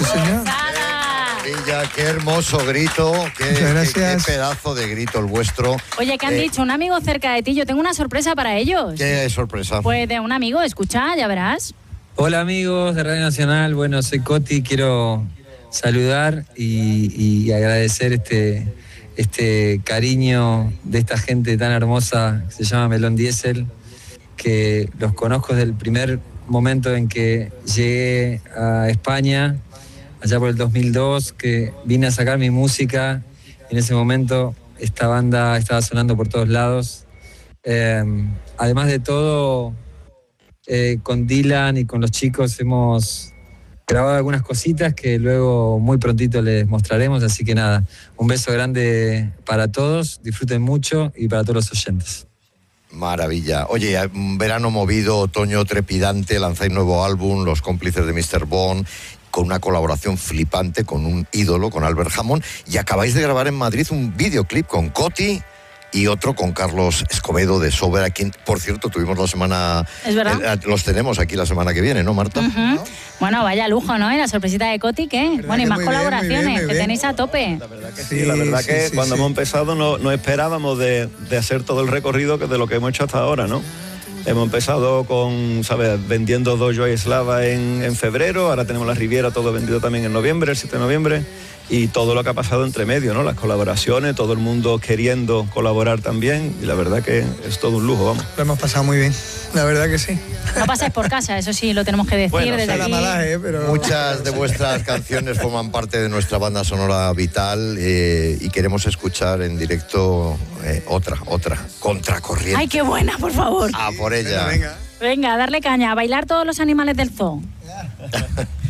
señor. Villa, qué hermoso grito, qué pedazo de grito el vuestro. Oye, ¿qué han dicho? Un amigo cerca de ti, yo tengo una sorpresa para ellos. ¿Qué sorpresa? Pues de un amigo, escucha, ya verás. Hola amigos de Radio Nacional, bueno, soy Coti, quiero saludar y agradecer este cariño de esta gente tan hermosa que se llama Melón Diesel, que los conozco desde el primer momento en que llegué a España, allá por el 2002, que vine a sacar mi música. En ese momento esta banda estaba sonando por todos lados. Además de todo, con Dylan y con los chicos hemos grabado algunas cositas que luego muy prontito les mostraremos, así que nada, un beso grande para todos, disfruten mucho y para todos los oyentes. Maravilla. Oye, un verano movido, otoño trepidante, lanzáis nuevo álbum, Los cómplices de Mr. Bond, con una colaboración flipante con un ídolo, con Albert Hammond, y acabáis de grabar en Madrid un videoclip con Coti y otro con Carlos Escobedo de Sober, a quien, por cierto, tuvimos la semana... ¿Es verdad? Los tenemos aquí la semana que viene, ¿no, Marta? Uh-huh. Bueno, vaya lujo, ¿no? Y la sorpresita de Coti, ¿qué? Bueno, y más colaboraciones, que tenéis a tope. La verdad que sí, la verdad que cuando hemos empezado no esperábamos de hacer todo el recorrido de lo que hemos hecho hasta ahora, ¿no? Hemos empezado con, ¿sabes?, vendiendo Dojo y Eslava en febrero, ahora tenemos la Riviera todo vendido también en noviembre, el 7 de noviembre, y todo lo que ha pasado entre medio, ¿no? Las colaboraciones, todo el mundo queriendo colaborar también, y la verdad que es todo un lujo, vamos. Lo hemos pasado muy bien, la verdad que sí. No pasáis por casa, eso sí, lo tenemos que decir bueno, desde aquí. Pero... Muchas de vuestras canciones forman parte de nuestra banda sonora vital y queremos escuchar en directo otra, Contracorriente. ¡Ay, qué buena, por favor! ¡A por ella! Venga, darle caña, a bailar todos los animales del zoo.